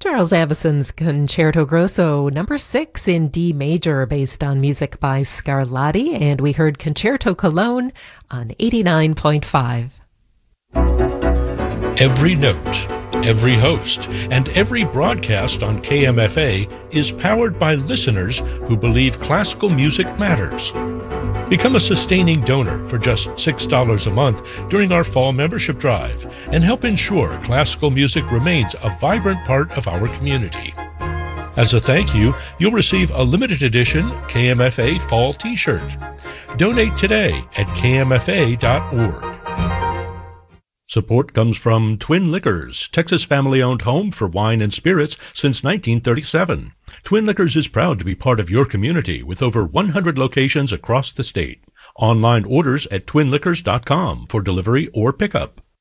Charles Avison's Concerto Grosso, number 6 in D major, based on music by Scarlatti, and we heard Concerto Cologne on 89.5. Every note, every host, and every broadcast on KMFA is powered by listeners who believe classical music matters. Become a sustaining donor for just $6 a month during our fall membership drive and help ensure classical music remains a vibrant part of our community. As a thank you, you'll receive a limited edition KMFA fall t-shirt. Donate today at kmfa.org. Support comes from Twin Liquors, Texas family-owned home for wine and spirits since 1937. Twin Liquors is proud to be part of your community with over 100 locations across the state. Online orders at twinliquors.com for delivery or pickup.